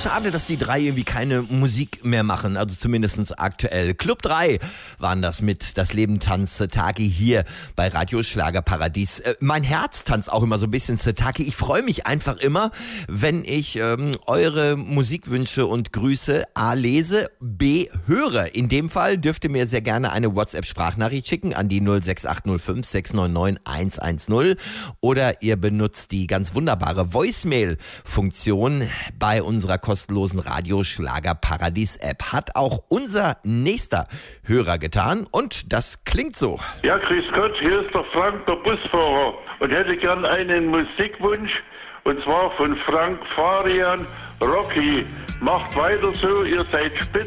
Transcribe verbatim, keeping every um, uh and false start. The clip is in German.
schade, dass die drei irgendwie keine Musik mehr machen, also zumindest aktuell. Club drei waren das mit Das Leben tanzt Setaki hier bei Radio Schlagerparadies. Äh, mein Herz tanzt auch immer so ein bisschen Setaki. Ich freue mich einfach immer, wenn ich ähm, eure Musikwünsche und Grüße A lese, B höre. In dem Fall dürft ihr mir sehr gerne eine WhatsApp-Sprachnachricht schicken an die null sechs acht null fünf sechs neun neun eins eins null oder ihr benutzt die ganz wunderbare Voicemail-Funktion bei unserer kostenlosen Radio Schlagerparadies App. Hat auch unser nächster Hörer getan und das klingt so. Ja, grüß Gott, hier ist der Frank, der Busfahrer und hätte gern einen Musikwunsch und zwar von Frank Farian, Rocky. Macht weiter so, ihr seid spitze.